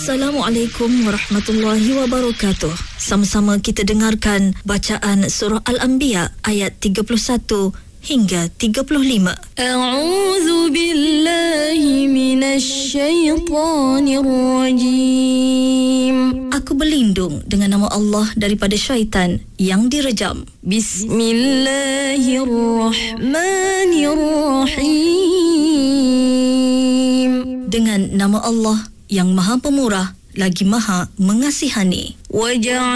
Assalamualaikum warahmatullahi wabarakatuh. Sama-sama kita dengarkan bacaan surah Al-Anbiya ayat 31 hingga 35. A'udzu billahi minasy syaithanir rajim. Aku berlindung dengan nama Allah daripada syaitan yang direjam. Bismillahirrahmanirrahim. Dengan nama Allah yang Maha Pemurah lagi Maha Mengasihani.